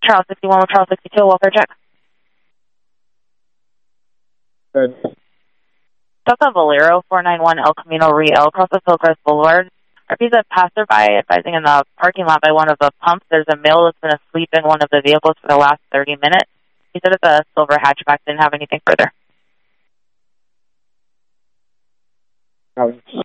Charles 61 with Charles 62, welfare check. Good. Delta Valero 491 El Camino Real across the Hillcrest Boulevard. RP's a passerby advising in the parking lot by one of the pumps. There's a male that's been asleep in one of the vehicles for the last 30 minutes. He said it's a silver hatchback, didn't have anything further.